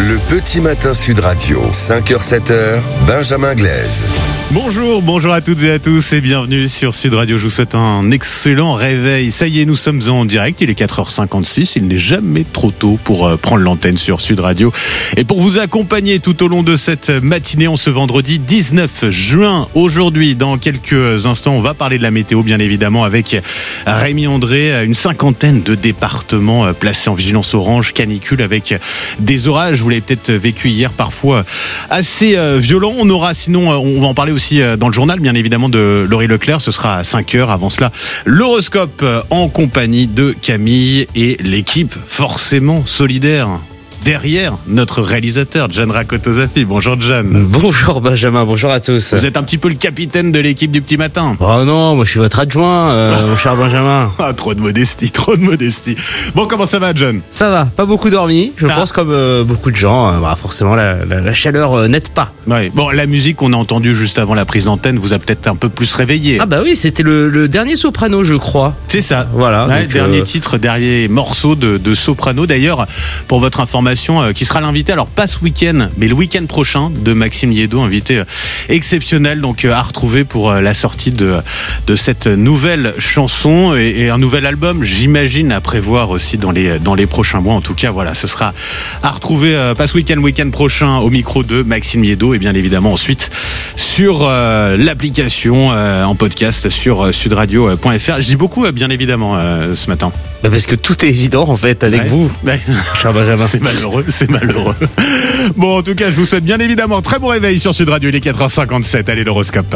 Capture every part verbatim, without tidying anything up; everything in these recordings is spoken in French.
Le petit matin Sud Radio, cinq heures sept heures, Benjamin Glaise. Bonjour, bonjour à toutes et à tous et bienvenue sur Sud Radio. Je vous souhaite un excellent réveil. Ça y est, nous sommes en direct, il est quatre heures cinquante-six. Il n'est jamais trop tôt pour euh, prendre l'antenne sur Sud Radio. Et pour vous accompagner tout au long de cette matinée, en ce vendredi dix-neuf juin. Aujourd'hui, dans quelques instants, on va parler de la météo, bien évidemment, avec Rémi André. Une cinquantaine de départements placés en vigilance orange, canicule, avec des orages. Vous l'avez peut-être vécu hier, parfois assez violents. On aura, sinon, on va en parler aussi dans le journal, bien évidemment, de Laurie Leclerc. Ce sera à cinq heures. Avant cela, l'horoscope en compagnie de Camille et l'équipe forcément solidaire derrière notre réalisateur, Gian Rakotosafi. Bonjour Gian. Bonjour Benjamin, bonjour à tous. Vous êtes un petit peu le capitaine de l'équipe du Petit Matin. Oh non, moi je suis votre adjoint, euh, mon cher Benjamin. Ah, trop de modestie, trop de modestie. Bon, comment ça va, Gian? Ça va, pas beaucoup dormi, je ah. pense comme euh, beaucoup de gens. Euh, bah, forcément, la, la, la chaleur euh, n'aide pas. Ouais. Bon, la musique qu'on a entendue juste avant la prise d'antenne vous a peut-être un peu plus réveillé. Ah bah oui, c'était le, le dernier soprano, je crois. C'est ça. Voilà. Ouais, donc, dernier euh... titre, dernier morceau de, de soprano. D'ailleurs, pour votre information, euh, qui sera l'invité, alors pas ce week-end, mais le week-end prochain, de Maxime Liédo, invité euh, exceptionnel, donc euh, à retrouver pour euh, la sortie de de cette nouvelle chanson et, et un nouvel album, j'imagine, à prévoir aussi dans les dans les prochains mois. En tout cas, voilà, ce sera à retrouver euh, pas ce week-end, week-end prochain, au micro de Maxime Liédo, et bien évidemment ensuite sur euh, l'application euh, en podcast sur euh, sudradio point f r. Je dis beaucoup, euh, bien évidemment, euh, ce matin. Bah parce que tout est évident en fait avec ouais. vous. Ouais. C'est malheureux, c'est malheureux. Bon, en tout cas, je vous souhaite bien évidemment un très bon réveil sur Sud Radio. Il est quatre heures cinquante-sept. Allez, l'horoscope.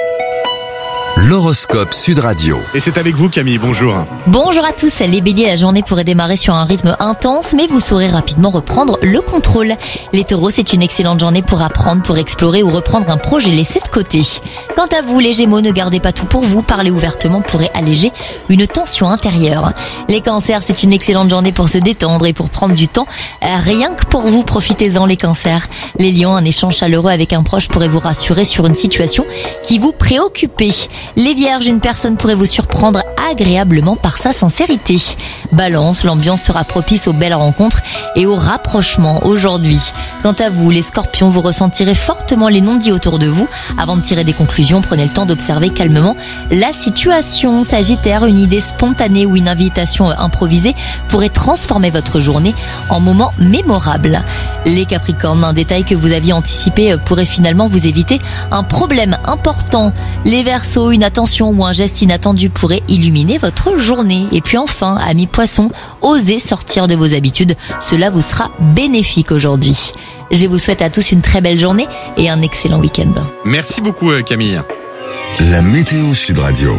L'horoscope Sud Radio. Et c'est avec vous, Camille. Bonjour. Bonjour à tous. Les béliers, la journée pourrait démarrer sur un rythme intense, mais vous saurez rapidement reprendre le contrôle. Les taureaux, c'est une excellente journée pour apprendre, pour explorer ou reprendre un projet laissé de côté. Quant à vous, les gémeaux, ne gardez pas tout pour vous. Parler ouvertement pourrait alléger une tension intérieure. Les cancers, c'est une excellente journée pour se détendre et pour prendre du temps. Rien que pour vous, profitez-en, les cancers. Les lions, un échange chaleureux avec un proche pourrait vous rassurer sur une situation qui vous préoccupait. Les vierges, une personne pourrait vous surprendre agréablement par sa sincérité. Balance, l'ambiance sera propice aux belles rencontres et aux rapprochements aujourd'hui. Quant à vous, les scorpions, vous ressentirez fortement les non-dits autour de vous. Avant de tirer des conclusions, prenez le temps d'observer calmement la situation. Sagittaire, une idée spontanée ou une invitation improvisée pourrait transformer votre journée en moment mémorable. Les capricornes, un détail que vous aviez anticipé pourrait finalement vous éviter un problème important. Les verseaux, une attention ou un geste inattendu pourrait illuminer votre journée. Et puis enfin, amis poissons, osez sortir de vos habitudes. Cela vous sera bénéfique aujourd'hui. Je vous souhaite à tous une très belle journée et un excellent week-end. Merci beaucoup, Camille. La météo Sud Radio.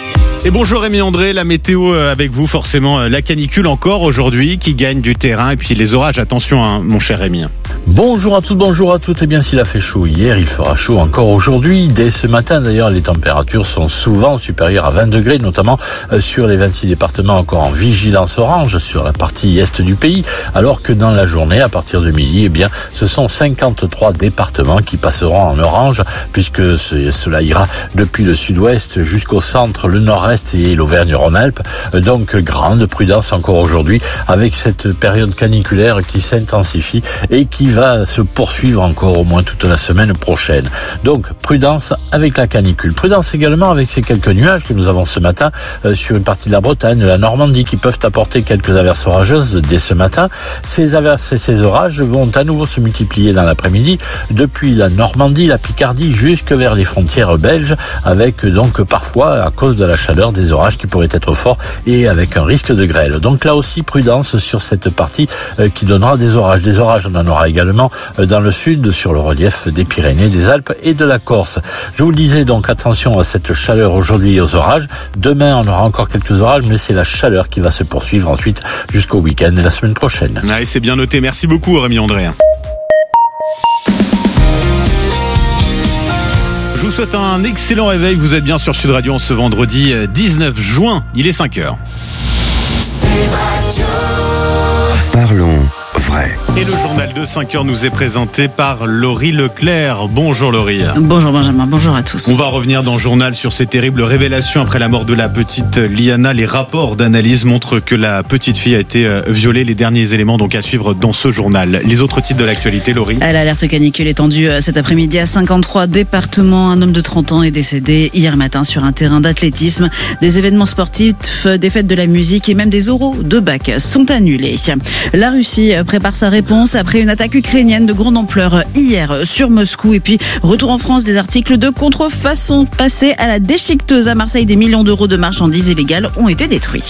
Et bonjour Rémi André, la météo avec vous, forcément la canicule encore aujourd'hui qui gagne du terrain et puis les orages, attention hein, mon cher Rémi. Bonjour à toutes, bonjour à toutes. Eh bien, s'il a fait chaud hier, il fera chaud encore aujourd'hui. Dès ce matin, d'ailleurs, les températures sont souvent supérieures à vingt degrés, notamment sur les vingt-six départements encore en vigilance orange sur la partie est du pays, alors que dans la journée, à partir de midi, eh bien, ce sont cinquante-trois départements qui passeront en orange, puisque cela ira depuis le sud-ouest jusqu'au centre, le nord-est et l'Auvergne-Rhône-Alpes. Donc, grande prudence encore aujourd'hui avec cette période caniculaire qui s'intensifie et qui va se poursuivre encore au moins toute la semaine prochaine. Donc, prudence avec la canicule. Prudence également avec ces quelques nuages que nous avons ce matin euh, sur une partie de la Bretagne, de la Normandie, qui peuvent apporter quelques averses orageuses dès ce matin. Ces averses et ces orages vont à nouveau se multiplier dans l'après-midi depuis la Normandie, la Picardie, jusque vers les frontières belges, avec donc parfois, à cause de la chaleur, des orages qui pourraient être forts et avec un risque de grêle. Donc là aussi, prudence sur cette partie euh, qui donnera des orages. Des orages, on en aura également dans le sud, sur le relief des Pyrénées, des Alpes et de la Corse. Je vous le disais, donc attention à cette chaleur aujourd'hui et aux orages. Demain, on aura encore quelques orages, mais c'est la chaleur qui va se poursuivre ensuite jusqu'au week-end et la semaine prochaine. Ah, et c'est bien noté. Merci beaucoup, Rémi André. Je vous souhaite un excellent réveil. Vous êtes bien sur Sud Radio en ce vendredi dix-neuf juin. Il est cinq heures. Parlons vrai. après. Et le journal de cinq heures nous est présenté par Laurie Leclerc. Bonjour Laurie. Bonjour Benjamin, bonjour à tous. On va revenir dans le journal sur ces terribles révélations après la mort de la petite Liana. Les rapports d'analyse montrent que la petite fille a été violée. Les derniers éléments donc à suivre dans ce journal. Les autres titres de l'actualité, Laurie. L'alerte canicule étendue cet après-midi à cinquante-trois départements. Un homme de trente ans est décédé hier matin sur un terrain d'athlétisme. Des événements sportifs, des fêtes de la musique et même des oraux de bac sont annulés. La Russie prépare sa réponse après une attaque ukrainienne de grande ampleur hier sur Moscou. Et puis, retour en France des articles de contrefaçon passés à la déchiqueteuse à Marseille. Des millions d'euros de marchandises illégales ont été détruits.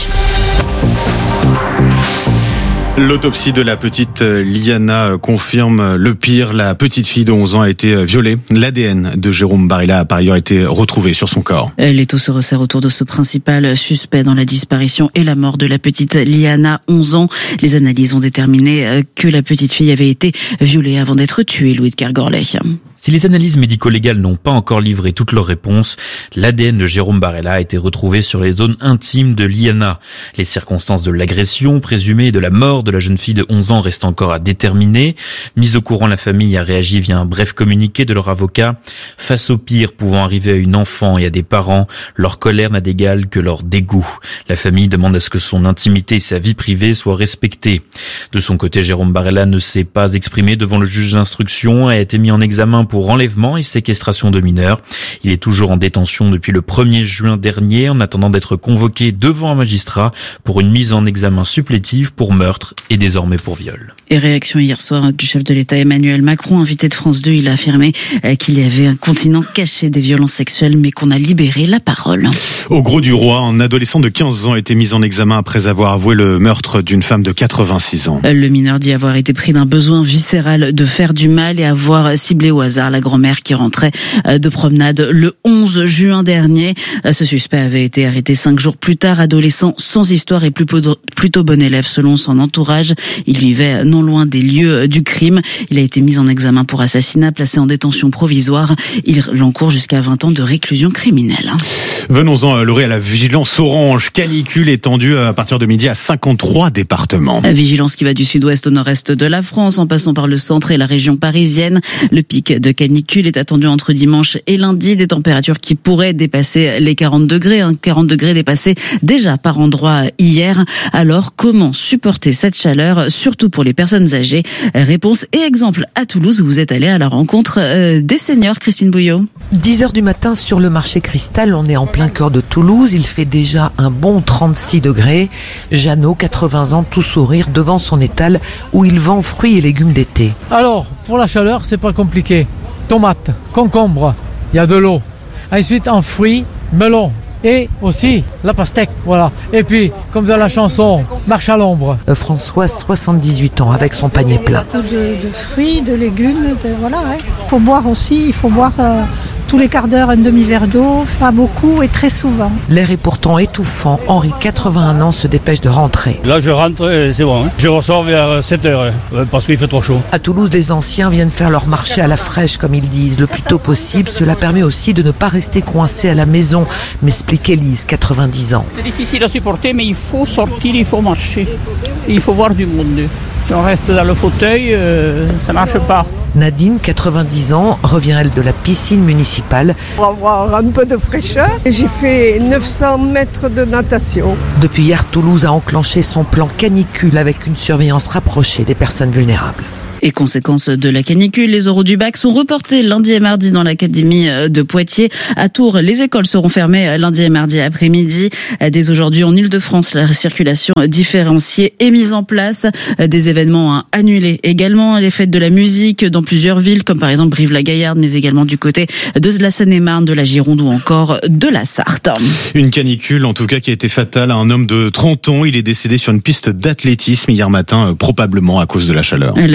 L'autopsie de la petite Liana confirme le pire. La petite fille de onze ans a été violée. L'A D N de Jérôme Barilla a par ailleurs été retrouvé sur son corps. L'étau se resserre autour de ce principal suspect dans la disparition et la mort de la petite Liana, onze ans. Les analyses ont déterminé que la petite fille avait été violée avant d'être tuée. Louis de Kergorlet. Si les analyses médico-légales n'ont pas encore livré toutes leurs réponses, l'A D N de Jérôme Barilla a été retrouvé sur les zones intimes de Liana. Les circonstances de l'agression présumée et de la mort de la jeune fille de onze ans restent encore à déterminer. Mise au courant, la famille a réagi via un bref communiqué de leur avocat. Face au pire pouvant arriver à une enfant et à des parents, leur colère n'a d'égal que leur dégoût. La famille demande à ce que son intimité et sa vie privée soient respectées. De son côté, Jérôme Barilla ne s'est pas exprimé devant le juge d'instruction et a été mis en examen pour enlèvement et séquestration de mineurs. Il est toujours en détention depuis le premier juin dernier en attendant d'être convoqué devant un magistrat pour une mise en examen supplétive pour meurtre et désormais pour viol. Et réaction hier soir du chef de l'État Emmanuel Macron, invité de France deux, il a affirmé qu'il y avait un continent caché des violences sexuelles mais qu'on a libéré la parole. Au Gros du Roi, un adolescent de quinze ans a été mis en examen après avoir avoué le meurtre d'une femme de quatre-vingt-six ans. Le mineur dit avoir été pris d'un besoin viscéral de faire du mal et avoir ciblé au hasard la grand-mère qui rentrait de promenade le onze juin dernier. Ce suspect avait été arrêté cinq jours plus tard, adolescent sans histoire et plutôt bon élève selon son entourage. Il vivait non loin des lieux du crime. Il a été mis en examen pour assassinat, placé en détention provisoire. Il encourt jusqu'à vingt ans de réclusion criminelle. Venons-en, Laurie, à la vigilance orange. Canicule étendue à partir de midi à cinquante-trois départements. La vigilance qui va du sud-ouest au nord-est de la France, en passant par le centre et la région parisienne. Le pic de canicule est attendu entre dimanche et lundi. Des températures qui pourraient dépasser les quarante degrés. Hein, quarante degrés dépassés déjà par endroits hier. Alors, comment supporter cette chaleur, surtout pour les personnes âgées? Réponse et exemple à Toulouse où vous êtes allé à la rencontre euh, des seniors. Christine Bouillot. dix heures du matin sur le marché Cristal, on est en plein cœur de Toulouse. Il fait déjà un bon trente-six degrés. Jeannot, quatre-vingts ans, tout sourire devant son étal où il vend fruits et légumes d'été. Alors, pour la chaleur, c'est pas compliqué. Tomates, concombres, il y a de l'eau. Ensuite, en fruits, melon. Et aussi la pastèque, voilà. Et puis, comme dans la chanson, marche à l'ombre. Euh, François, soixante-dix-huit ans, avec son panier plein. De, de fruits, de légumes, de, voilà. Il ouais. faut boire aussi, il faut boire euh, tous les quarts d'heure un demi-verre d'eau, pas beaucoup et très souvent. L'air est pourtant étouffant. Henri, quatre-vingt-un ans, se dépêche de rentrer. Là, je rentre, c'est bon. Hein. Je ressors vers sept heures, parce qu'il fait trop chaud. À Toulouse, les anciens viennent faire leur marché à la fraîche, comme ils disent, le plus tôt possible. Cela permet aussi de ne pas rester coincé à la maison, m'explique Élise, quatre-vingt-dix ans. C'est difficile à supporter, mais il faut sortir, il faut marcher. Il faut voir du monde. Si on reste dans le fauteuil, euh, ça ne marche pas. Nadine, quatre-vingt-dix ans, revient elle de la piscine municipale. Pour avoir un peu de fraîcheur, j'ai fait neuf cents mètres de natation. Depuis hier, Toulouse a enclenché son plan canicule avec une surveillance rapprochée des personnes vulnérables. Et conséquence de la canicule, les oraux du bac sont reportés lundi et mardi dans l'académie de Poitiers. À Tours, les écoles seront fermées lundi et mardi après-midi. Dès aujourd'hui, en Île-de-France, la circulation différenciée est mise en place. Des événements annulés également. Les fêtes de la musique dans plusieurs villes, comme par exemple Brive-la-Gaillarde, mais également du côté de la Seine-et-Marne, de la Gironde ou encore de la Sarthe. Une canicule, en tout cas, qui a été fatale à un homme de trente ans. Il est décédé sur une piste d'athlétisme hier matin, probablement à cause de la chaleur. La victime a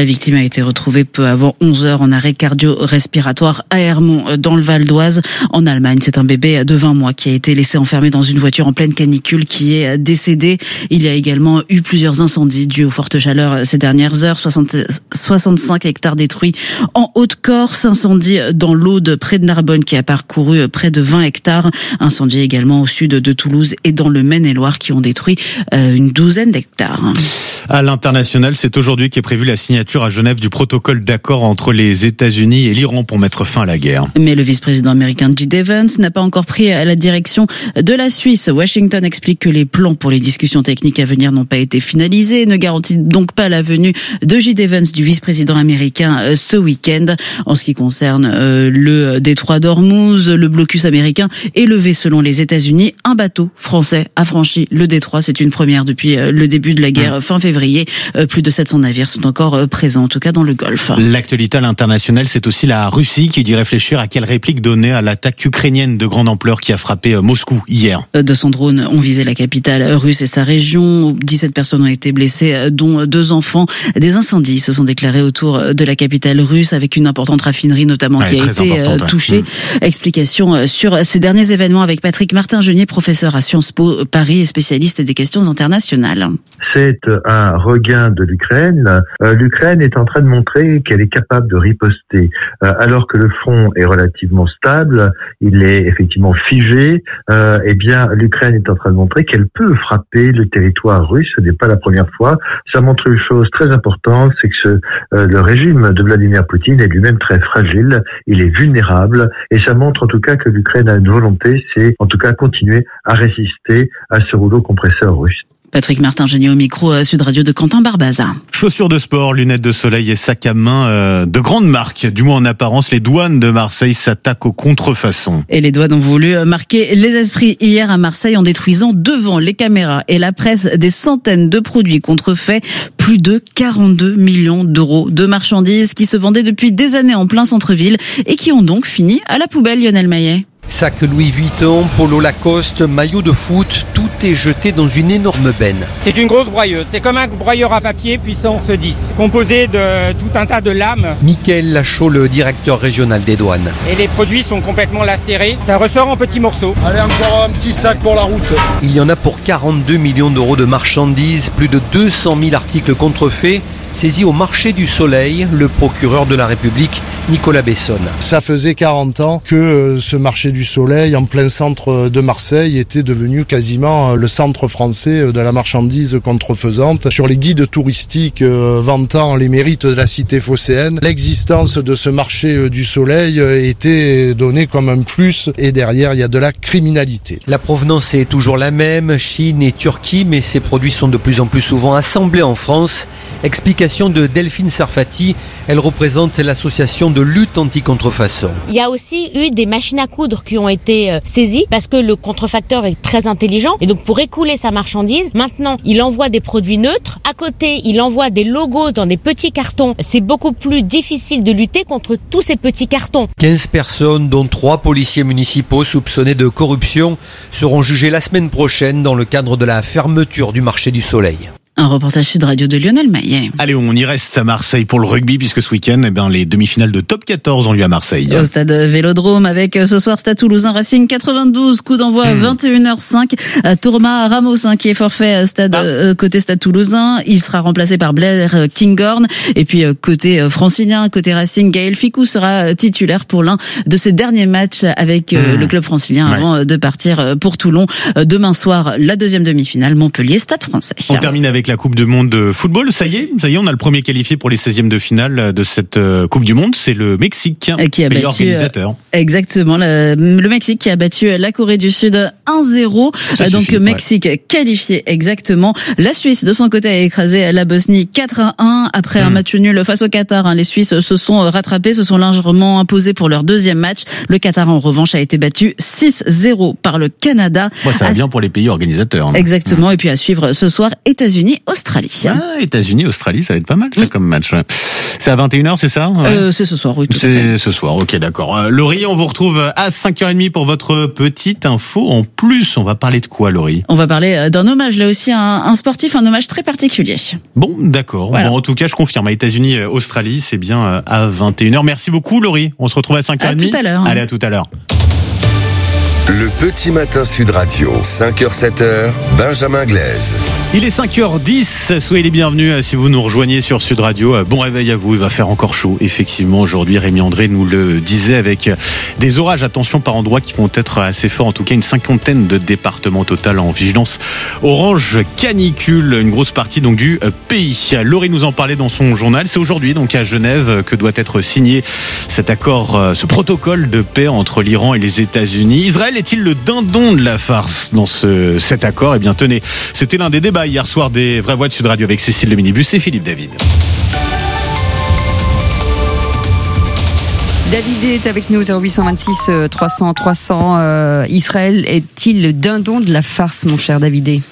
a été retrouvé peu avant onze heures en arrêt cardio-respiratoire à Hermont, dans le Val d'Oise. En Allemagne, c'est un bébé de vingt mois qui a été laissé enfermé dans une voiture en pleine canicule qui est décédé. Il y a également eu plusieurs incendies dus aux fortes chaleurs ces dernières heures. soixante, soixante-cinq hectares détruits en Haute-Corse. Incendie dans l'Aude, près de Narbonne, qui a parcouru près de vingt hectares. Incendie également au sud de Toulouse et dans le Maine-et-Loire qui ont détruit une douzaine d'hectares. À l'international, c'est aujourd'hui qu'est prévue la signature à Genève du protocole d'accord entre les États-Unis et l'Iran pour mettre fin à la guerre. Mais le vice-président américain J D Vance n'a pas encore pris la direction de la Suisse. Washington explique que les plans pour les discussions techniques à venir n'ont pas été finalisés, ne garantit donc pas la venue de J D Vance, du vice-président américain, ce week-end. En ce qui concerne le détroit d'Ormuz, le blocus américain est levé selon les États-Unis. Un bateau français a franchi le détroit. C'est une première depuis le début de la guerre fin février. Plus de sept cents navires sont encore présents, en tout cas dans le Golfe. L'actualité à l'international, c'est aussi la Russie qui dit réfléchir à quelle réplique donner à l'attaque ukrainienne de grande ampleur qui a frappé Moscou hier. deux cents drones ont visé la capitale russe et sa région. dix-sept personnes ont été blessées, dont deux enfants. Des incendies se sont déclarés autour de la capitale russe, avec une importante raffinerie notamment ouais, qui a été touchée. Ouais. Explication sur ces derniers événements avec Patrick Martin-Genier, professeur à Sciences Po Paris et spécialiste des questions internationales. C'est un regain de l'Ukraine. Euh, L'Ukraine est en train de montrer qu'elle est capable de riposter. Euh, alors que le front est relativement stable, il est effectivement figé, euh, eh bien l'Ukraine est en train de montrer qu'elle peut frapper le territoire russe. Ce n'est pas la première fois. Ça montre une chose très importante, c'est que ce, euh, le régime de Vladimir Poutine est lui-même très fragile, il est vulnérable, et ça montre en tout cas que l'Ukraine a une volonté, c'est en tout cas continuer à résister à ce rouleau compresseur russe. Patrick Martin-Genier au micro Sud Radio de Quentin Barbaza. Chaussures de sport, lunettes de soleil et sacs à main euh, de grande marque. Du moins en apparence, les douanes de Marseille s'attaquent aux contrefaçons. Et les douanes ont voulu marquer les esprits hier à Marseille en détruisant devant les caméras et la presse des centaines de produits contrefaits. Plus de quarante-deux millions d'euros de marchandises qui se vendaient depuis des années en plein centre-ville et qui ont donc fini à la poubelle, Lionel Maillet. Sac Louis Vuitton, polo Lacoste, maillot de foot, tout est jeté dans une énorme benne. C'est une grosse broyeuse, c'est comme un broyeur à papier puissance dix, composé de tout un tas de lames. Mickaël Lachaud, le directeur régional des douanes. Et les produits sont complètement lacérés, ça ressort en petits morceaux. Allez, encore un petit sac pour la route. Il y en a pour quarante-deux millions d'euros de marchandises, plus de deux cent mille articles contrefaits. Saisi au marché du Soleil, le procureur de la République, Nicolas Bessonne. Ça faisait quarante ans que ce marché du Soleil, en plein centre de Marseille, était devenu quasiment le centre français de la marchandise contrefaisante. Sur les guides touristiques vantant les mérites de la cité phocéenne, l'existence de ce marché du Soleil était donnée comme un plus, et derrière, il y a de la criminalité. La provenance est toujours la même, Chine et Turquie, mais ces produits sont de plus en plus souvent assemblés en France. Explication de Delphine Sarfati, elle représente l'association de lutte anti-contrefaçon. Il y a aussi eu des machines à coudre qui ont été saisies parce que le contrefacteur est très intelligent et donc pour écouler sa marchandise, maintenant il envoie des produits neutres. À côté, il envoie des logos dans des petits cartons. C'est beaucoup plus difficile de lutter contre tous ces petits cartons. quinze personnes, dont trois policiers municipaux soupçonnés de corruption, seront jugés la semaine prochaine dans le cadre de la fermeture du marché du Soleil. Un reportage Sud Radio de Lionel Maillet. Allez, on y reste à Marseille pour le rugby, puisque ce week-end, eh ben, les demi-finales de top quatorze ont lieu à Marseille. Au stade Vélodrome, avec ce soir Stade Toulousain Racing quatre-vingt-douze, coup d'envoi à mmh. vingt et une heures cinq. Thomas Ramos, hein, qui est forfait stade, ah. euh, côté Stade Toulousain, il sera remplacé par Blair Kinghorn. Et puis euh, côté francilien, côté Racing, Gaël Ficou sera titulaire pour l'un de ses derniers matchs avec euh, mmh. le club francilien ouais. avant de partir pour Toulon. Demain soir, la deuxième demi-finale, Montpellier-Stade Français. On termine avec la Coupe du Monde de football. Ça y est, ça y est, on a le premier qualifié pour les seizièmes de finale de cette Coupe du Monde. C'est le Mexique, qui a pays battu, organisateur. Exactement, le, le Mexique qui a battu la Corée du Sud un zéro. Ça Donc suffit, Mexique ouais. qualifié exactement. La Suisse, de son côté, a écrasé la Bosnie quatre à un après mmh. un match nul face au Qatar. Les Suisses se sont rattrapés, se sont largement imposés pour leur deuxième match. Le Qatar, en revanche, a été battu six zéro par le Canada. Ouais, ça va à... bien pour les pays organisateurs. Hein. Exactement. Mmh. Et puis à suivre ce soir, États-Unis. États-Unis-Australie. Ah, États-Unis-Australie, ça va être pas mal ça mmh. comme match. C'est à vingt et une heures, c'est ça? Ouais. euh, C'est ce soir, oui. Tout c'est à fait. ce soir, ok, d'accord. Euh, Laurie, on vous retrouve à cinq heures trente pour votre petite info. En plus, on va parler de quoi, Laurie? On va parler d'un hommage, là aussi, à un, un sportif, un hommage très particulier. Bon, d'accord. Voilà. Bon, en tout cas, je confirme, à États-Unis-Australie, c'est bien à vingt et une heures. Merci beaucoup, Laurie. On se retrouve à cinq heures trente. À tout à l'heure. Allez, à tout à l'heure. Le petit matin Sud Radio, cinq heures sept heures, Benjamin Glaise. Il est cinq heures dix, soyez les bienvenus si vous nous rejoignez sur Sud Radio. Bon réveil à vous, il va faire encore chaud. Effectivement, aujourd'hui, Rémi André nous le disait, avec des orages, attention, par endroits qui vont être assez forts. En tout cas, une cinquantaine de départements total en vigilance orange canicule, une grosse partie donc du pays. Laurie nous en parlait dans son journal. C'est aujourd'hui donc à Genève que doit être signé cet accord, ce protocole de paix entre l'Iran et les États-Unis. Israël est-il le dindon de la farce dans ce, cet accord? Eh bien, tenez, c'était l'un des débats hier soir des Vraies Voix de Sud Radio avec Cécile Le Minibus et Philippe David. David est avec nous, zéro huit deux six trois cents trois cents. Euh, Israël est-il le dindon de la farce, mon cher David?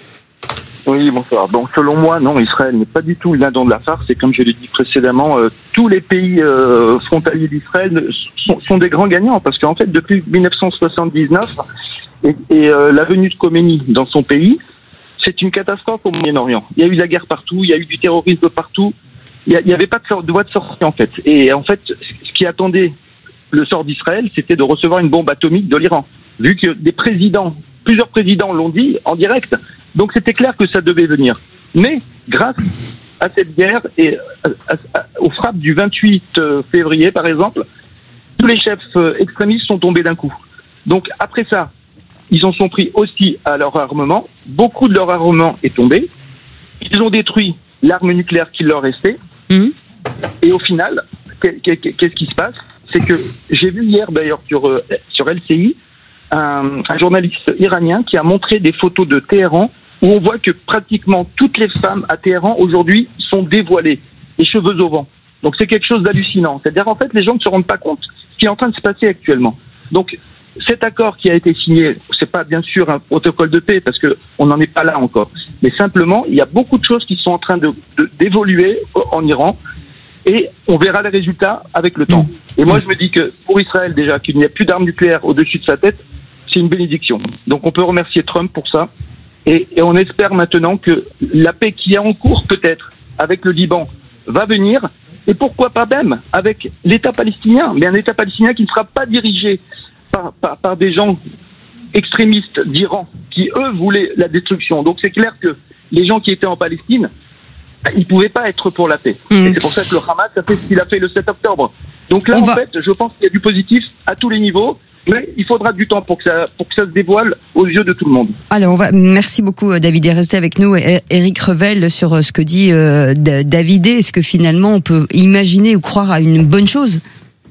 Oui, bonsoir. Donc, selon moi, non, Israël n'est pas du tout le dindon de la farce. Et comme je l'ai dit précédemment, euh, tous les pays euh, frontaliers d'Israël sont, sont des grands gagnants. Parce qu'en fait, depuis dix-neuf cent soixante-dix-neuf, et, et euh, la venue de Khomeini dans son pays, c'est une catastrophe au Moyen-Orient. Il y a eu la guerre partout, il y a eu du terrorisme partout. Il n'y avait pas de, de voie de sortie, en fait. Et en fait, ce qui attendait le sort d'Israël, c'était de recevoir une bombe atomique de l'Iran. Vu que des présidents, plusieurs présidents l'ont dit en direct. Donc c'était clair que ça devait venir. Mais grâce à cette guerre et à, à, à, aux frappes du vingt-huit février, par exemple, tous les chefs extrémistes sont tombés d'un coup. Donc après ça, ils en sont pris aussi à leur armement. Beaucoup de leur armement est tombé. Ils ont détruit l'arme nucléaire qui leur restait. Mmh. Et au final, qu'est-ce qui se passe? C'est que j'ai vu hier d'ailleurs sur, sur L C I un, un journaliste iranien qui a montré des photos de Téhéran où on voit que pratiquement toutes les femmes à Téhéran aujourd'hui sont dévoilées, les cheveux au vent. Donc c'est quelque chose d'hallucinant. C'est-à-dire en fait les gens ne se rendent pas compte ce qui est en train de se passer actuellement. Donc cet accord qui a été signé, c'est pas bien sûr un protocole de paix parce que on n'en est pas là encore. Mais simplement il y a beaucoup de choses qui sont en train de, de d'évoluer en Iran. Et on verra les résultats avec le temps. Et moi, je me dis que pour Israël, déjà, qu'il n'y a plus d'armes nucléaires au-dessus de sa tête, c'est une bénédiction. Donc on peut remercier Trump pour ça. Et, et on espère maintenant que la paix qui est en cours, peut-être, avec le Liban, va venir. Et pourquoi pas même avec l'État palestinien. Mais un État palestinien qui ne sera pas dirigé par, par, par des gens extrémistes d'Iran, qui, eux, voulaient la destruction. Donc c'est clair que les gens qui étaient en Palestine, il ne pouvait pas être pour la paix. Mmh. Et c'est pour ça que le Hamas a fait ce qu'il a fait le sept octobre. Donc là, On en va... fait, je pense qu'il y a du positif à tous les niveaux, mais il faudra du temps pour que ça, pour que ça se dévoile aux yeux de tout le monde. Alors, on va, merci beaucoup, David, et restez avec nous. Éric Revel, sur ce que dit euh, David, est-ce que finalement on peut imaginer ou croire à une bonne chose?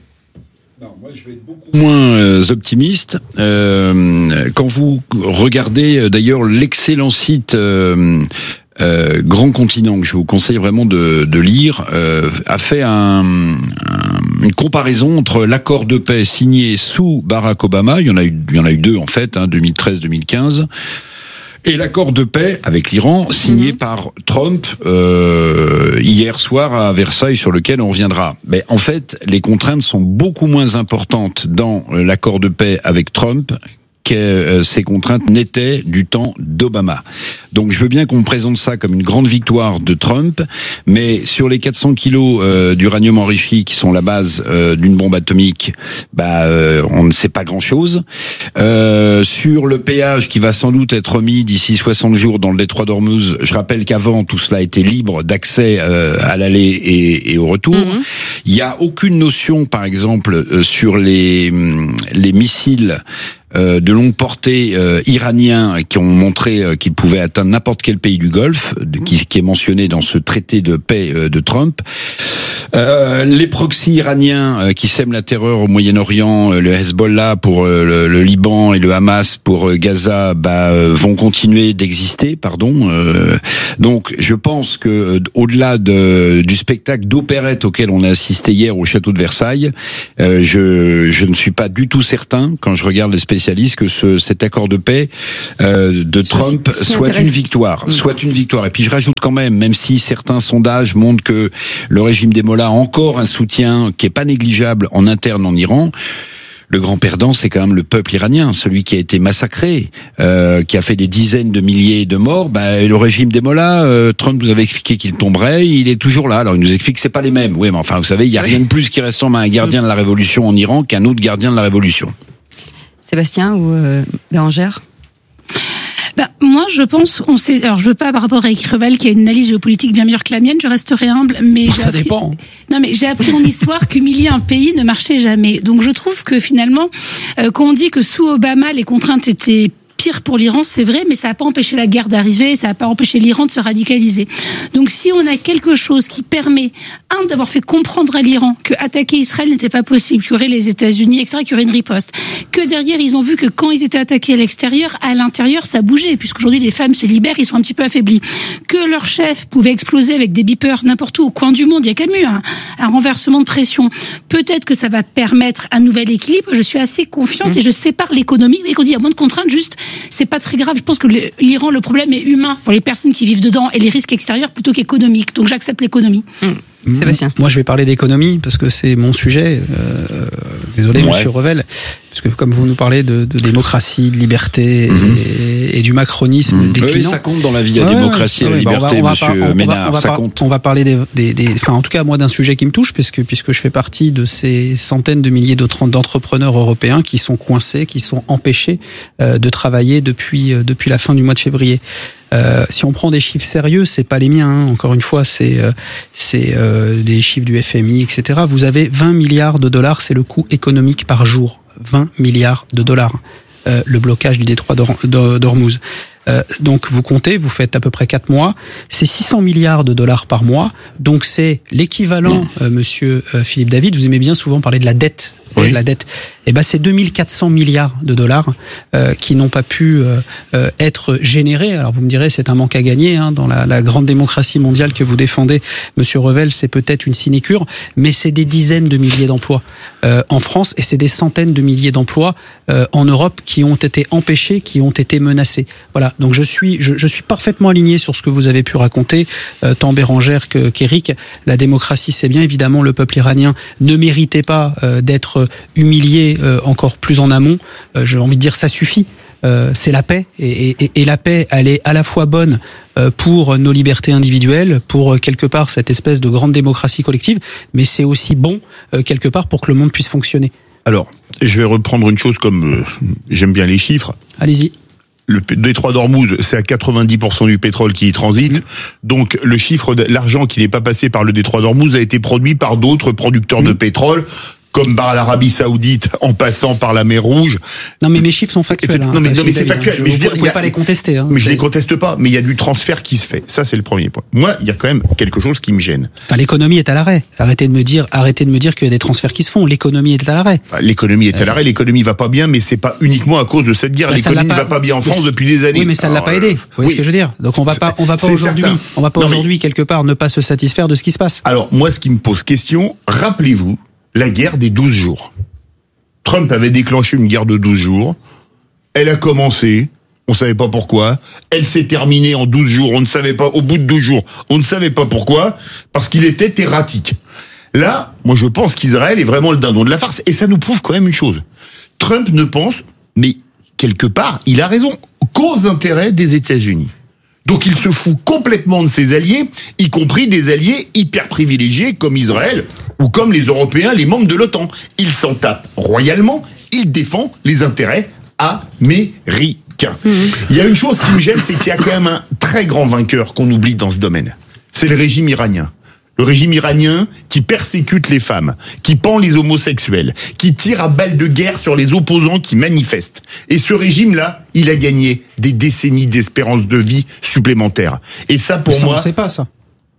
Non, moi je vais être beaucoup moins euh, optimiste. Euh, quand vous regardez euh, d'ailleurs l'excellent site euh, Euh, Grand Continent, que je vous conseille vraiment de, de lire, euh, a fait un, un, une comparaison entre l'accord de paix signé sous Barack Obama, il y en a eu, il y en a eu deux en fait, hein, deux mille treize deux mille quinze, et l'accord de paix avec l'Iran signé mmh. par Trump euh, hier soir à Versailles, sur lequel on reviendra. Mais en fait, les contraintes sont beaucoup moins importantes dans l'accord de paix avec Trump que ces contraintes n'étaient du temps d'Obama. Donc je veux bien qu'on présente ça comme une grande victoire de Trump, mais sur les quatre cents kilos euh, d'uranium enrichi qui sont la base euh, d'une bombe atomique, bah euh, on ne sait pas grand-chose. Euh, sur le péage qui va sans doute être remis d'ici soixante jours dans le détroit d'Ormuz, je rappelle qu'avant tout cela était libre d'accès euh, à l'aller et, et au retour. Mmh. Il n'y a aucune notion, par exemple, euh, sur les les missiles Euh, de longue portée euh, iraniens qui ont montré euh, qu'ils pouvaient atteindre n'importe quel pays du Golfe, de, qui, qui est mentionné dans ce traité de paix euh, de Trump. Euh, les proxys iraniens euh, qui sèment la terreur au Moyen-Orient, euh, le Hezbollah pour euh, le, le Liban et le Hamas pour euh, Gaza, bah, euh, vont continuer d'exister, pardon. Euh, donc, je pense que euh, au-delà de, du spectacle d'opérette auquel on a assisté hier au château de Versailles, euh, je, je ne suis pas du tout certain, quand je regarde les spécialistes, que ce, cet accord de paix euh, de Trump si soit une victoire, mmh. soit une victoire. Et puis je rajoute quand même, même si certains sondages montrent que le régime des Mollahs a encore un soutien qui est pas négligeable en interne en Iran, le grand perdant, c'est quand même le peuple iranien, celui qui a été massacré, euh, qui a fait des dizaines de milliers de morts. Bah, le régime des Mollahs, euh, Trump nous avait expliqué qu'il tomberait, il est toujours là. Alors il nous explique que c'est pas les mêmes. Oui, mais enfin, vous savez, il y a rien de plus qui ressemble à un gardien de la révolution en Iran qu'un autre gardien de la révolution. Sébastien ou euh, Bérangère? Bah, moi, je pense, on sait, alors je veux pas par rapport à Eric Revel qui a une analyse géopolitique bien meilleure que la mienne, je resterai humble, mais bon, j'ai ça appris, dépend. Non, mais j'ai appris en histoire qu'humilier un pays ne marchait jamais. Donc, je trouve que finalement, euh, quand on dit que sous Obama, les contraintes étaient pire pour l'Iran, c'est vrai, mais ça n'a pas empêché la guerre d'arriver, ça n'a pas empêché l'Iran de se radicaliser. Donc si on a quelque chose qui permet, un, d'avoir fait comprendre à l'Iran que attaquer Israël n'était pas possible, qu'il y aurait les États-Unis, et cetera, qu'il y aurait une riposte, que derrière ils ont vu que quand ils étaient attaqués à l'extérieur, à l'intérieur, ça bougeait, puisqu'aujourd'hui les femmes se libèrent, ils sont un petit peu affaiblis, que leur chef pouvait exploser avec des beepers n'importe où, au coin du monde, il y a Camus, un, un renversement de pression. Peut-être que ça va permettre un nouvel équilibre. Je suis assez confiante mmh. et je sépare l'économie, mais quand on dit il y a moins de contraintes, juste c'est pas très grave. Je pense que l'Iran, le problème est humain pour les personnes qui vivent dedans et les risques extérieurs plutôt qu'économiques. Donc j'accepte l'économie. Mmh. Sébastien. Moi, je vais parler d'économie parce que c'est mon sujet. Euh, désolé, ouais. Monsieur Revel, parce que comme vous nous parlez de, de démocratie, de liberté mmh. et, et du macronisme mmh. déclinant. Oui, ça compte dans la vie, la ouais, démocratie ouais, et la ouais, liberté, bah on va, on va, Monsieur on Ménard. On va, ça par, compte. On va parler des, des, des, enfin, en tout cas, moi, d'un sujet qui me touche, puisque puisque je fais partie de ces centaines de milliers d'entrepreneurs européens qui sont coincés, qui sont empêchés euh, de travailler depuis euh, depuis la fin du mois de février. Euh, si on prend des chiffres sérieux, c'est pas les miens. Hein. Encore une fois, c'est euh, c'est euh, des chiffres du F M I, et cetera. Vous avez vingt milliards de dollars, c'est le coût économique par jour. vingt milliards de dollars. Euh, le blocage du détroit d'Ormuz. Euh, donc vous comptez, vous faites à peu près quatre mois, c'est six cents milliards de dollars par mois. Donc c'est l'équivalent, euh, Monsieur euh, Philippe David, vous aimez bien souvent parler de la dette. Oui. De la dette. Eh ben c'est deux mille quatre cents milliards de dollars euh, qui n'ont pas pu euh, euh, être générés. Alors vous me direz, c'est un manque à gagner hein, dans la, la grande démocratie mondiale que vous défendez, Monsieur Revel. C'est peut-être une sinécure, mais c'est des dizaines de milliers d'emplois euh, en France et c'est des centaines de milliers d'emplois euh, en Europe qui ont été empêchés, qui ont été menacés. Voilà. Donc je suis, je, je suis parfaitement aligné sur ce que vous avez pu raconter, euh, tant Bérangère que, qu'Éric. La démocratie, c'est bien évidemment le peuple iranien ne méritait pas euh, d'être humilié euh, encore plus en amont. Euh, j'ai envie de dire ça suffit. Euh, c'est la paix et, et, et la paix, elle est à la fois bonne euh, pour nos libertés individuelles, pour euh, quelque part cette espèce de grande démocratie collective, mais c'est aussi bon euh, quelque part pour que le monde puisse fonctionner. Alors, je vais reprendre une chose comme euh, j'aime bien les chiffres. Allez-y. Le détroit d'Ormuz, c'est à quatre-vingt-dix pour cent du pétrole qui y transite. Mmh. Donc, le chiffre, de l'argent qui n'est pas passé par le détroit d'Ormuz a été produit par d'autres producteurs mmh. de pétrole, comme par l'Arabie Saoudite en passant par la mer Rouge. Non mais mes chiffres sont factuels. Hein, non mais, non, mais c'est factuel. Je, mais je veux dire, vous ne pouvez pas les contester. Hein, mais c'est... je les conteste pas. Mais il y a du transfert qui se fait. Ça c'est le premier point. Moi, il y a quand même quelque chose qui me gêne. Enfin, l'économie est à l'arrêt. Arrêtez de me dire, arrêtez de me dire qu'il y a des transferts qui se font. L'économie est à l'arrêt. Enfin, l'économie est à l'arrêt. L'économie va pas bien, mais c'est pas uniquement à cause de cette guerre. Bah, l'économie pas... va pas bien en France depuis des années. Oui, mais ça ne l'a pas aidé. Vous voyez oui. ce que je veux dire. Donc on va pas, on va pas aujourd'hui, certain. on va pas non, aujourd'hui mais... quelque part ne pas se satisfaire de ce qui se passe. Alors moi, ce qui me pose question, rappelez-vous la guerre des douze jours. Trump avait déclenché une guerre de douze jours. Elle a commencé. On ne savait pas pourquoi. Elle s'est terminée en douze jours. On ne savait pas, au bout de douze jours, on ne savait pas pourquoi. Parce qu'il était erratique. Là, moi je pense qu'Israël est vraiment le dindon de la farce. Et ça nous prouve quand même une chose. Trump ne pense, mais quelque part, il a raison, qu'aux intérêts des États-Unis. Donc il se fout complètement de ses alliés, y compris des alliés hyper privilégiés comme Israël ou comme les Européens, les membres de l'OTAN. Il s'en tape royalement, il défend les intérêts américains. Mmh. Il y a une chose qui me gêne, c'est qu'il y a quand même un très grand vainqueur qu'on oublie dans ce domaine. C'est le régime iranien. Le régime iranien qui persécute les femmes, qui pend les homosexuels, qui tire à balles de guerre sur les opposants qui manifestent. Et ce régime-là, il a gagné des décennies d'espérance de vie supplémentaire. Et ça, pour Mais ça, moi... on ne sait pas, ça.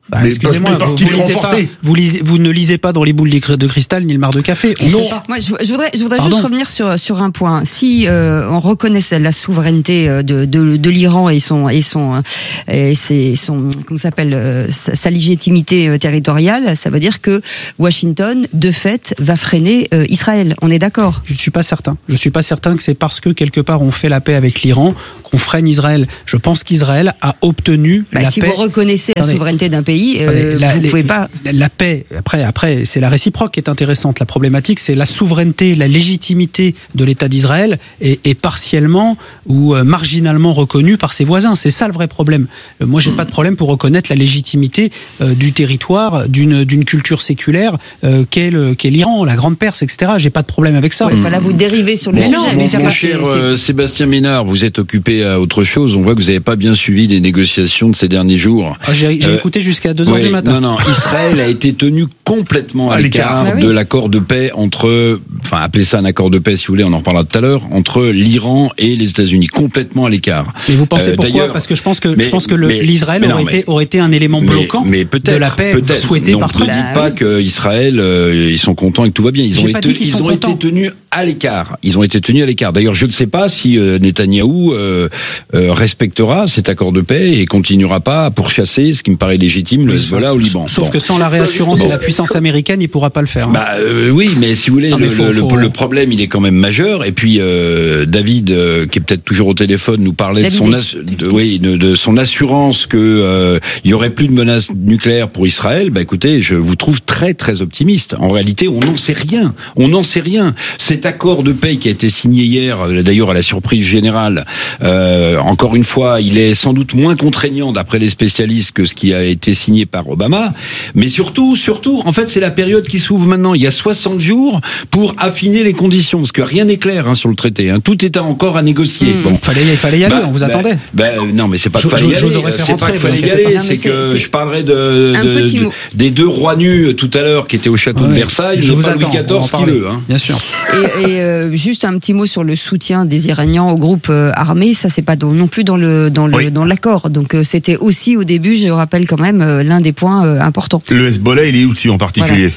Bah, excusez-moi, parce vous, qu'il vous, est lisez pas, renforcé. vous, lisez, vous ne lisez pas dans les boules de cristal ni le mar de café. On Non. sait pas. Moi, je, je voudrais, je voudrais Pardon. juste revenir sur sur un point. Si euh, on reconnaît la souveraineté de de, de l'Iran et son et son et ses, son comment ça s'appelle euh, sa, sa légitimité territoriale, ça veut dire que Washington, de fait, va freiner euh, Israël. On est d'accord? Je ne suis pas certain. Je suis pas certain que c'est parce que quelque part on fait la paix avec l'Iran qu'on freine Israël. Je pense qu'Israël a obtenu bah, la si paix. vous reconnaissez la Attendez. souveraineté d'un pays, euh, La- vous les- pouvez pas. La, la paix, après, après, c'est la réciproque qui est intéressante. La problématique, c'est la souveraineté, la légitimité de l'État d'Israël est, est partiellement ou euh, marginalement reconnue par ses voisins. C'est ça le vrai problème. Euh, moi, j'ai pas de problème pour reconnaître la légitimité euh, du territoire, d'une d'une culture séculaire euh, qu'est le- qu'est l'Iran, la Grande Perse, et cetera. J'ai pas de problème avec ça. Ouais, enfin, là, vous dérivez sur le Mais sujet. non, mais mais c'est Mon pas- cher c'est- euh, Sébastien Ménard, vous êtes occupé à autre chose. On voit que vous n'avez pas bien suivi les négociations de ces derniers jours. Ah, j'ai j'ai Euh, écouté jusqu'à deux heures Oui, du matin. Non, non, Israël a été tenu complètement à, À l'écart l'écart. de Ah oui. l'accord de paix entre, enfin, appelez ça un accord de paix si vous voulez, on en reparlera tout à l'heure, entre l'Iran et les États-Unis, complètement à l'écart. Et vous pensez Euh, pourquoi? d'ailleurs- Parce que je pense que mais- je pense que le- mais- l'Israël mais non, aurait mais- été aurait été un élément mais- bloquant mais peut-être, de la paix peut-être. souhaitée Non, par ne Trump. dites pas qu'Israël, euh, ils sont contents et que tout va bien. Ils ont J'ai pas été, dit qu'ils ils sont ont contents. été tenus à l'écart. Ils ont été tenus à l'écart. D'ailleurs, je ne sais pas si euh, Netanyahou euh, euh, respectera cet accord de paix et continuera pas à pourchasser, ce qui me paraît légitime, le Hezbollah au Liban. Sauf Bon. que sans la réassurance Bon. et la puissance américaine, il pourra pas le faire. hein. Bah euh, oui, mais si vous voulez, Non, mais le, faut- le- faut- le problème, il est quand même majeur. Et puis euh, David, euh, qui est peut-être toujours au téléphone, nous parlait de David son, est- ass- de, oui, de, de son assurance que euh, il y aurait plus de menaces nucléaires pour Israël. Bah écoutez, je vous trouve très très optimiste. En réalité, on n'en sait rien. On n'en sait rien. Cet accord de paix qui a été signé hier, d'ailleurs à la surprise générale, euh, encore une fois, il est sans doute moins contraignant d'après les spécialistes que ce qui a été signé par Obama. Mais surtout, surtout, en fait, c'est la période qui s'ouvre maintenant. Il y a soixante jours pour affiner les conditions, parce que rien n'est clair hein, sur le traité. Hein. Tout est encore à négocier. Mmh. Bon, Fallait, il fallait y aller, Bah, on vous bah, attendait. bah, non, mais c'est pas Je- qu'il fallait y je- aller. j'aurais fait C'est pas rentrer, qu'il fallait vous y inquiétez aller. pas. Non, C'est mais que c'est- je parlerai de, Un de- petit de- mot. des deux rois nus tout à l'heure qui étaient au château de Ouais. Versailles. Je mais vous pas Louis attends, on va en quatorze qui parler. veut. Hein. Bien sûr. Et, et euh, juste un petit mot sur le soutien des Iraniens au groupe euh, armé, ça c'est pas dans- non plus dans le dans le Oui. dans l'accord. Donc euh, c'était aussi au début, je rappelle quand même euh, l'un des points euh, importants. Le Hezbollah, il est aussi en particulier.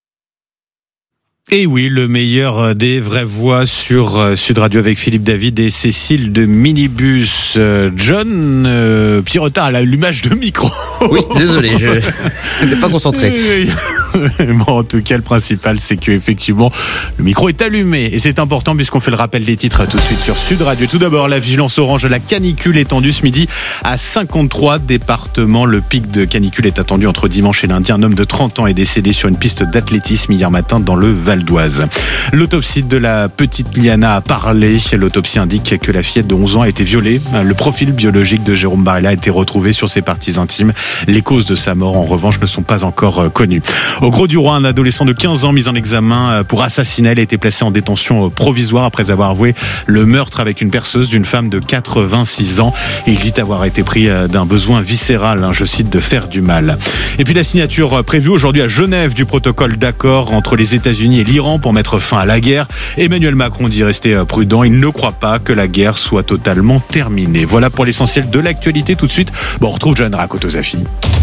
Et oui, le meilleur des vraies voix sur euh, Sud Radio avec Philippe David et Cécile de Minibus. Euh, John, euh, petit retard à l'allumage de micro. Oui, désolé, je n'étais pas concentré. Bon, en tout cas, le principal, c'est que effectivement, le micro est allumé. Et c'est important puisqu'on fait le rappel des titres tout de suite sur Sud Radio. Tout d'abord, la vigilance orange de la canicule étendue ce midi à cinquante-trois départements. Le pic de canicule est attendu entre dimanche et lundi. Un homme de trente ans est décédé sur une piste d'athlétisme hier matin dans le Val d'Oise. L'autopsie de la petite Liana a parlé. L'autopsie indique que la fillette de onze ans a été violée. Le profil biologique de Jérôme Barella a été retrouvé sur ses parties intimes. Les causes de sa mort, en revanche, ne sont pas encore connues. Au Gros du Roi, un adolescent de quinze ans mis en examen pour assassinat. Il a été placé en détention provisoire après avoir avoué le meurtre avec une perceuse d'une femme de quatre-vingt-six ans. Et il dit avoir été pris d'un besoin viscéral, hein, je cite, de faire du mal. Et puis la signature prévue aujourd'hui à Genève du protocole d'accord entre les États-Unis et l'Iran pour mettre fin à la guerre. Emmanuel Macron dit rester prudent. Il ne croit pas que la guerre soit totalement terminée. Voilà pour l'essentiel de l'actualité. Tout de suite, bon, on retrouve John Rakotozafi.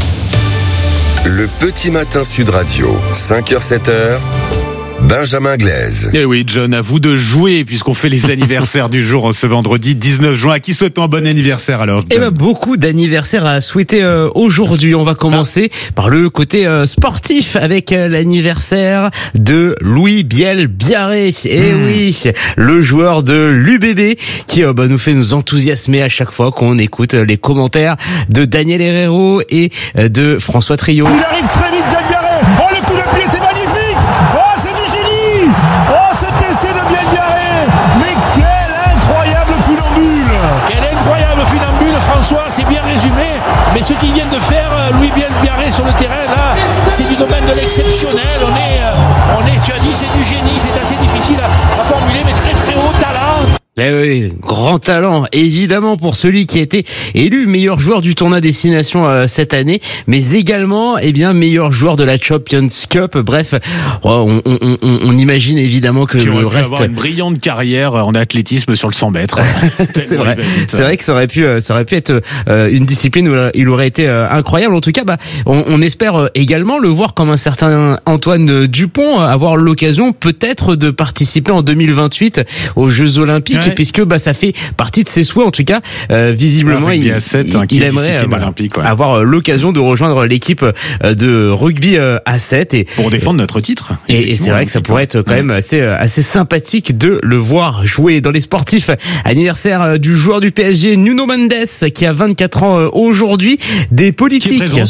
Le petit matin Sud Radio, cinq heures sept heures. Benjamin Glaise. Eh oui, John, à vous de jouer puisqu'on fait les anniversaires du jour ce vendredi dix-neuf juin. À qui souhaitons un bon anniversaire alors, John? Eh ben, beaucoup d'anniversaires à souhaiter euh, aujourd'hui. On va commencer ah. par le côté euh, sportif avec euh, l'anniversaire de Louis Biel-Biarré. Eh mmh. oui, le joueur de l'U B B qui euh, bah, nous fait nous enthousiasmer à chaque fois qu'on écoute euh, les commentaires de Daniel Herrero et euh, de François Trio. Il arrive très vite, Biel-Biarré. Oh, le coup de pied, c'est magnifique. Oh, c'est du génie. Oh, cet essai de Biel-Biarré. Mais quel incroyable funambule. Quel incroyable funambule, François, c'est bien résumé. Mais ce qu'il vient de faire, Louis Biel-Biarré sur le terrain, là, c'est du domaine de l'exceptionnel. On est, on est, tu as dit, c'est du génie. C'est assez difficile à, à formuler, mais très très haut talent. Eh oui, grand talent, évidemment, pour celui qui a été élu meilleur joueur du tournoi Destination euh, cette année, mais également, eh bien, meilleur joueur de la Champions Cup. Bref, on, on, on, on imagine évidemment que qui le aurait pu reste... avoir une brillante carrière en athlétisme sur le cent mètres. C'est vrai, c'est vrai que ça aurait pu, ça aurait pu être euh, une discipline où il aurait été euh, incroyable. En tout cas, bah, on, on espère également le voir comme un certain Antoine Dupont, avoir l'occasion peut-être de participer en deux mille vingt-huit aux Jeux Olympiques. Ouais. Puisque bah ça fait partie de ses souhaits, en tout cas euh, visiblement ouais, il, sept, il, hein, il aimerait euh, voilà, ouais. avoir l'occasion de rejoindre l'équipe de rugby à sept et pour défendre notre titre. Et, et c'est vrai que ça pourrait être quand même assez assez sympathique de le voir jouer. Dans les sportifs, anniversaire du joueur du P S G Nuno Mendes qui a vingt-quatre ans aujourd'hui, des politiques